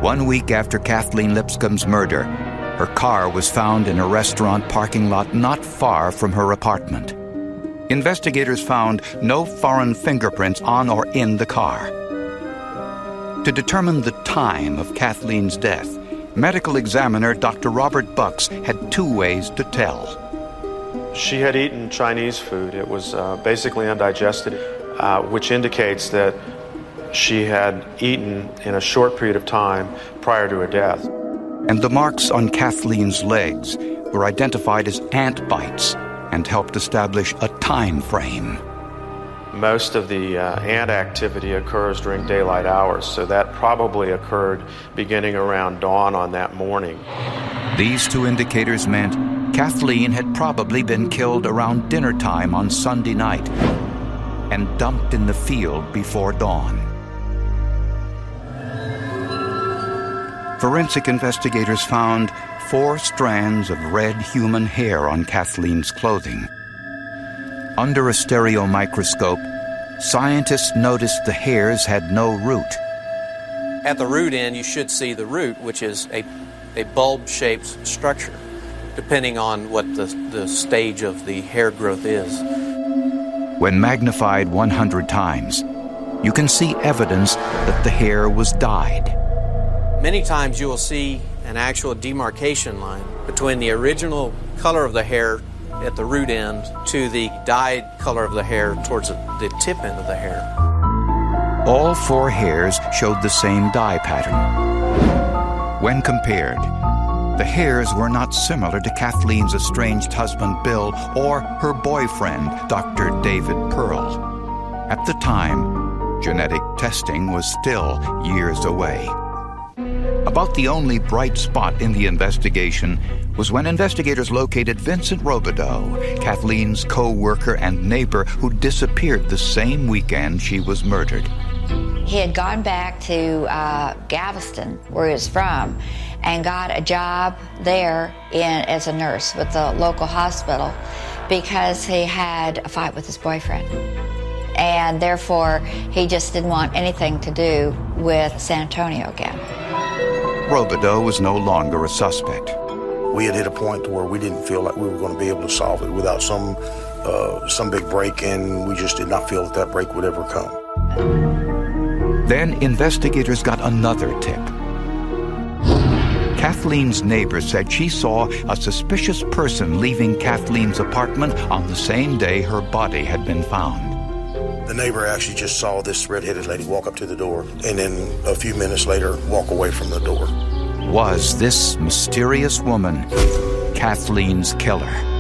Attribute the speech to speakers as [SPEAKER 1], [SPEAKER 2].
[SPEAKER 1] 1 week after Kathleen Lipscomb's murder, her car was found in a restaurant parking lot not far from her apartment. Investigators found no foreign fingerprints on or in the car. To determine the time of Kathleen's death, medical examiner Dr. Robert Bucks had 2 ways to tell.
[SPEAKER 2] She had eaten Chinese food. It was basically undigested, which indicates that she had eaten in a short period of time prior to her death.
[SPEAKER 1] And the marks on Kathleen's legs were identified as ant bites and helped establish a time frame.
[SPEAKER 2] Most of the ant activity occurs during daylight hours, so that probably occurred beginning around dawn on that morning.
[SPEAKER 1] These 2 indicators meant Kathleen had probably been killed around dinner time on Sunday night and dumped in the field before dawn. Forensic investigators found 4 strands of red human hair on Kathleen's clothing. Under a stereo microscope, scientists noticed the hairs had no root.
[SPEAKER 3] At the root end, you should see the root, which is a bulb-shaped structure, depending on what the stage of the hair growth is.
[SPEAKER 1] When magnified 100 times, you can see evidence that the hair was dyed.
[SPEAKER 3] Many times you will see an actual demarcation line between the original color of the hair at the root end to the dyed color of the hair towards the tip end of the hair.
[SPEAKER 1] All 4 hairs showed the same dye pattern. When compared, the hairs were not similar to Kathleen's estranged husband Bill or her boyfriend, Dr. David Pearl. At the time, genetic testing was still years away. About the only bright spot in the investigation was when investigators located Vincent Robideau, Kathleen's co-worker and neighbor who disappeared the same weekend she was murdered.
[SPEAKER 4] He had gone back to Galveston, where he was from, and got a job there as a nurse with the local hospital because he had a fight with his boyfriend. And therefore, he just didn't want anything to do with San Antonio again.
[SPEAKER 1] Robideau was no longer a suspect.
[SPEAKER 5] We had hit a point where we didn't feel like we were going to be able to solve it without some big break, and we just did not feel that break would ever come.
[SPEAKER 1] Then investigators got another tip. Kathleen's neighbor said she saw a suspicious person leaving Kathleen's apartment on the same day her body had been found.
[SPEAKER 5] The neighbor actually just saw this red-headed lady walk up to the door and then a few minutes later walk away from the door.
[SPEAKER 1] Was this mysterious woman Kathleen's killer?